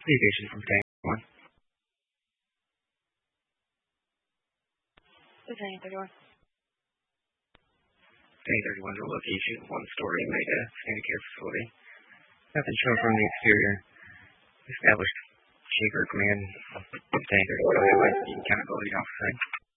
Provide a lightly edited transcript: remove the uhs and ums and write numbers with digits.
Communication from Tank 1. Tank 31. Tank 31 to location, one-story mega standard care facility. Nothing shown from the exterior. Established Chamber Command. Tank 31, accountability officer.